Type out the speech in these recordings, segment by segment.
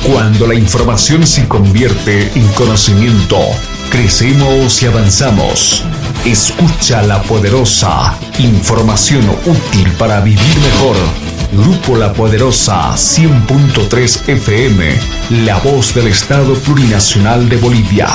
Cuando la información se convierte en conocimiento, crecemos y avanzamos. Escucha La Poderosa, información útil para vivir mejor. Grupo La Poderosa 100.3 FM, la voz del Estado Plurinacional de Bolivia.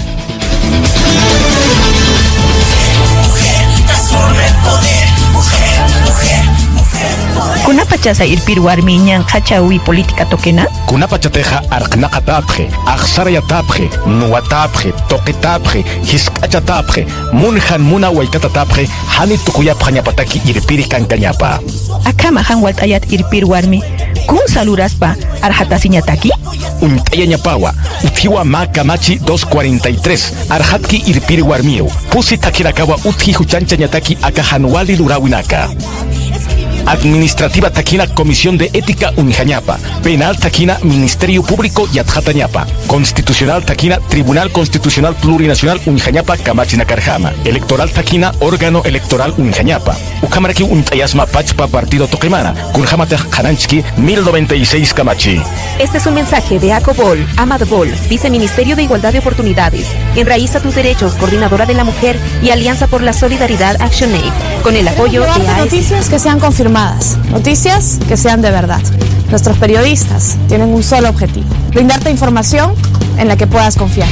Transforma el poder, mujer, mujer, mujer. Kunapachasa irpirwarmiñan hachawi política toquena. Kunapachateja arqnaqatapje, aqsarayatapje, nuwatapje, toqitapje, hisk'achatapje, munhan muna waykatatapje, hani tukuyapqa ñapataki irpiri kankañapa. Akama han waltayat irpirwarmi, kun saluraspa arhatasiñataki. Untaya ñapawa, utiwa makamachi 243, arhatki irpirwarmiu, pusi takirakawa utki huchancha ñataki akahanuali lurawinaka. Administrativa Taquina Comisión de Ética Unijañapa, Penal Taquina Ministerio Público Yatjatañapa, Constitucional Taquina Tribunal Constitucional Plurinacional Unijañapa Kamachina Carjama, Electoral Taquina Órgano Electoral Unijañapa, Ucamaraki Untayasma Pachpa Partido Toquemana, Kunjamata Jananchki 1096 Kamachi. Este es un mensaje de Acobol, Amad Bol, Viceministerio de Igualdad de Oportunidades, Enraiza tus Derechos, Coordinadora de la Mujer y Alianza por la Solidaridad ActionAid, con el apoyo de noticias que sean confirmadas, noticias que sean de verdad. Nuestros periodistas tienen un solo objetivo: brindarte información en la que puedas confiar.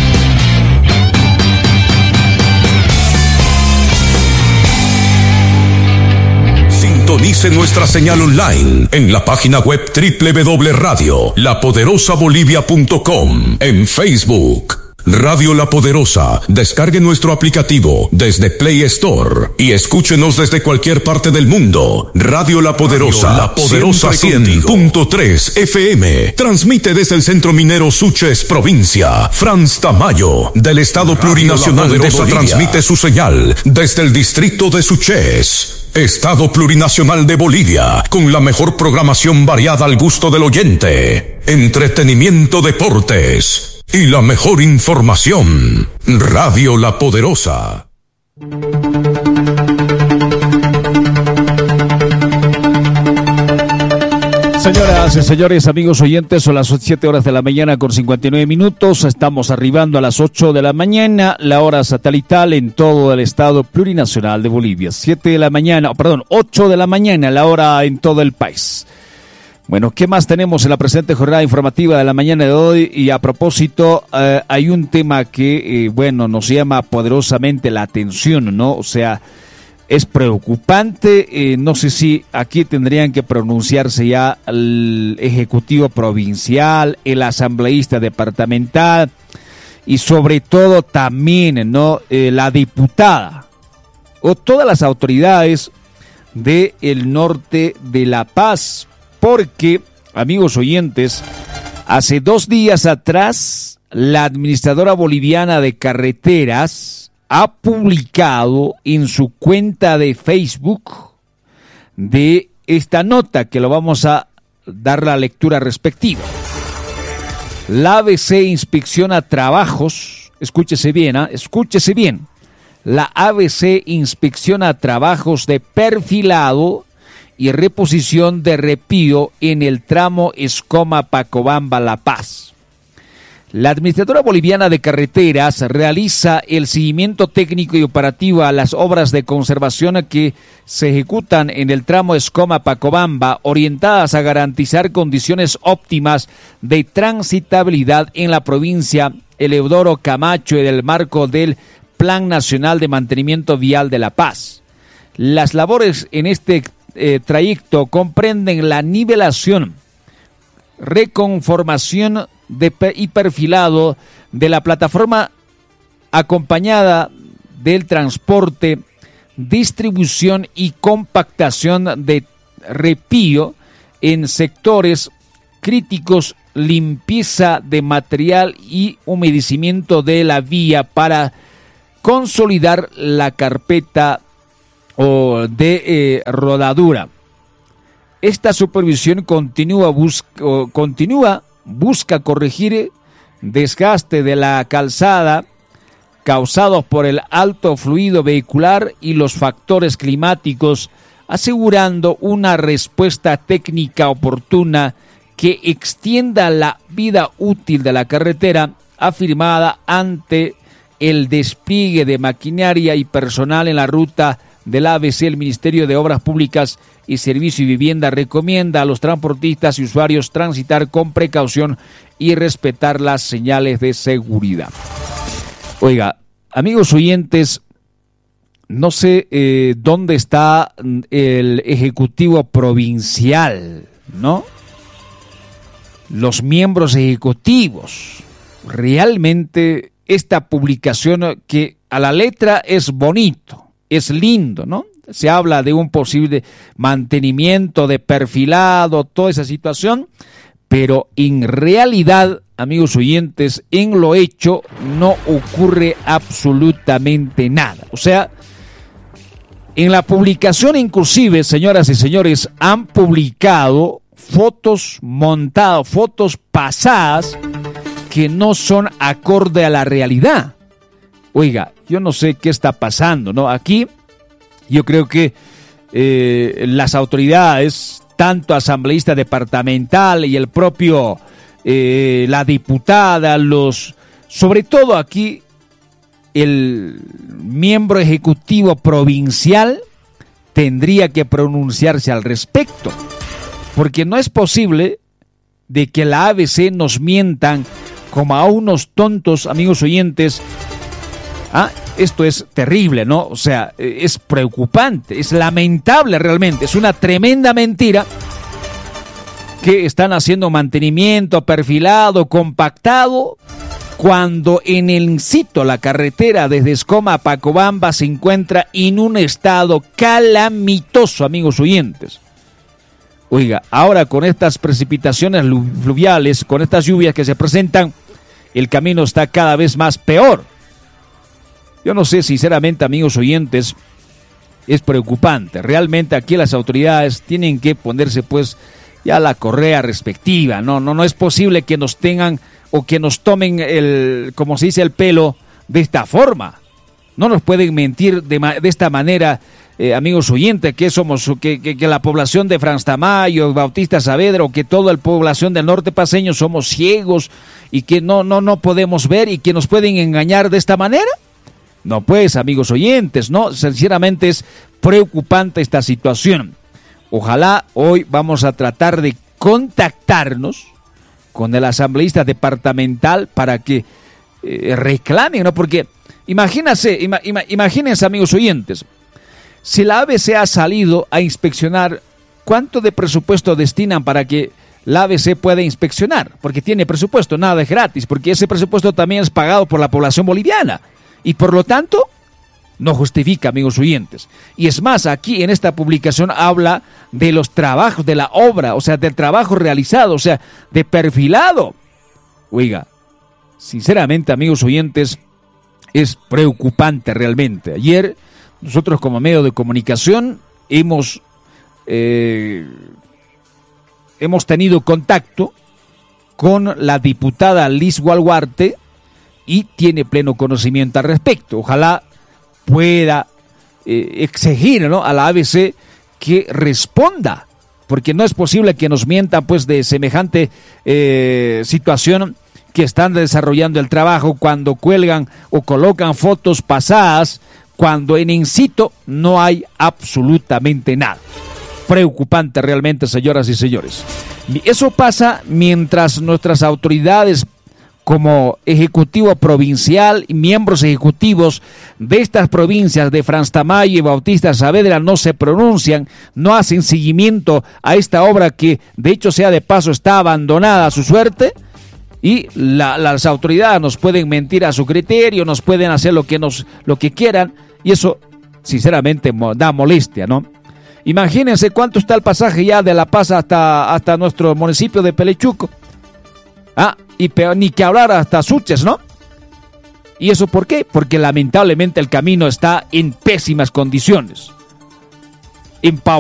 Sintonice nuestra señal online en la página web www.radiolapoderosabolivia.com, en Facebook Radio La Poderosa. Descargue nuestro aplicativo desde Play Store y escúchenos desde cualquier parte del mundo. Radio La Poderosa, La Poderosa 100.3 FM. Transmite desde el Centro Minero Suches, provincia. Franz Tamayo, del Estado Plurinacional de Bolivia, transmite su señal desde el distrito de Suches. Estado Plurinacional de Bolivia, con la mejor programación variada al gusto del oyente. Entretenimiento, deportes y la mejor información. Radio La Poderosa. Señoras y señores, amigos oyentes, son las 7 horas de la mañana con 59 minutos. Estamos arribando a las 8 de la mañana, la hora satelital en todo el Estado Plurinacional de Bolivia. 8 de la mañana, la hora en todo el país. Bueno, ¿qué más tenemos en la presente jornada informativa de la mañana de hoy? Y a propósito, hay un tema que, nos llama poderosamente la atención, ¿no? O sea, es preocupante. No sé si aquí tendrían que pronunciarse ya el Ejecutivo Provincial, el asambleísta departamental y sobre todo también, ¿no? La diputada o todas las autoridades del norte de La Paz. Porque, amigos oyentes, hace 2 días atrás, la administradora boliviana de carreteras ha publicado en su cuenta de Facebook de esta nota, que lo vamos a dar la lectura respectiva. La ABC inspecciona trabajos, escúchese bien, la ABC inspecciona trabajos de perfilado y reposición de repío en el tramo Escoma-Pacobamba-La Paz. La administradora boliviana de carreteras realiza el seguimiento técnico y operativo a las obras de conservación que se ejecutan en el tramo Escoma-Pacobamba, orientadas a garantizar condiciones óptimas de transitabilidad en la provincia Eleodoro Camacho en el marco del Plan Nacional de Mantenimiento Vial de La Paz. Las labores en este trayecto comprenden la nivelación, reconformación y perfilado de la plataforma, acompañada del transporte, distribución y compactación de repío en sectores críticos, limpieza de material y humedecimiento de la vía para consolidar la carpeta de rodadura. Esta supervisión busca corregir desgaste de la calzada causados por el alto fluido vehicular y los factores climáticos, asegurando una respuesta técnica oportuna que extienda la vida útil de la carretera afirmada ante el despliegue de maquinaria y personal en la ruta del ABC. El Ministerio de Obras Públicas y Servicio y Vivienda recomienda a los transportistas y usuarios transitar con precaución y respetar las señales de seguridad. Oiga, amigos oyentes, no sé dónde está el Ejecutivo Provincial, ¿no? Los miembros ejecutivos. Realmente esta publicación que a la letra es bonito, es lindo, ¿no? Se habla de un posible mantenimiento de perfilado, toda esa situación, pero en realidad, amigos oyentes, en lo hecho no ocurre absolutamente nada. O sea, en la publicación inclusive, señoras y señores, han publicado fotos montadas, fotos pasadas que no son acorde a la realidad. Oiga, yo no sé qué está pasando, ¿no? Aquí yo creo que las autoridades, tanto asambleísta departamental y el propio, la diputada, sobre todo aquí, el miembro ejecutivo provincial tendría que pronunciarse al respecto, porque no es posible de que la ABC nos mientan como a unos tontos, amigos oyentes. Esto es terrible, ¿no? O sea, es preocupante, es lamentable realmente, es una tremenda mentira que están haciendo mantenimiento perfilado, compactado, cuando en el sitio, la carretera desde Escoma a Pacobamba se encuentra en un estado calamitoso, amigos oyentes. Oiga, ahora con estas precipitaciones fluviales, con estas lluvias que se presentan, el camino está cada vez más peor. Yo no sé, sinceramente, amigos oyentes, es preocupante. Realmente aquí las autoridades tienen que ponerse pues ya la correa respectiva. No es posible que nos tengan o que nos tomen como se dice, el pelo de esta forma. No nos pueden mentir de esta manera, amigos oyentes, que somos, que la población de Franz Tamayo, Bautista Saavedra, o que toda la población del norte paceño somos ciegos y que no podemos ver y que nos pueden engañar de esta manera. No pues, amigos oyentes, no, sinceramente es preocupante esta situación. Ojalá hoy vamos a tratar de contactarnos con el asambleísta departamental para que reclamen, ¿no? Porque imagínense, amigos oyentes, si la ABC ha salido a inspeccionar, ¿cuánto de presupuesto destinan para que la ABC pueda inspeccionar? Porque tiene presupuesto, nada es gratis, porque ese presupuesto también es pagado por la población boliviana. Y por lo tanto, no justifica, amigos oyentes. Y es más, aquí en esta publicación habla de los trabajos, de la obra, o sea, del trabajo realizado, o sea, de perfilado. Oiga, sinceramente, amigos oyentes, es preocupante realmente. Ayer, nosotros como medio de comunicación hemos tenido contacto con la diputada Liz Gualguarte, y tiene pleno conocimiento al respecto. Ojalá pueda exigir, ¿no?, a la ABC que responda, porque no es posible que nos mientan pues de semejante situación, que están desarrollando el trabajo cuando cuelgan o colocan fotos pasadas, cuando en incito no hay absolutamente nada. Preocupante realmente, señoras y señores. Eso pasa mientras nuestras autoridades, como ejecutivo provincial y miembros ejecutivos de estas provincias de Franz Tamayo y Bautista Saavedra, no se pronuncian, no hacen seguimiento a esta obra que, de hecho sea de paso, está abandonada a su suerte, y las autoridades nos pueden mentir a su criterio, nos pueden hacer lo que quieran, y eso sinceramente da molestia, ¿no? Imagínense cuánto está el pasaje ya de La Paz hasta nuestro municipio de Pelechuco. Y peor, ni que hablar hasta Suches, ¿no? ¿Y eso por qué? Porque lamentablemente el camino está en pésimas condiciones,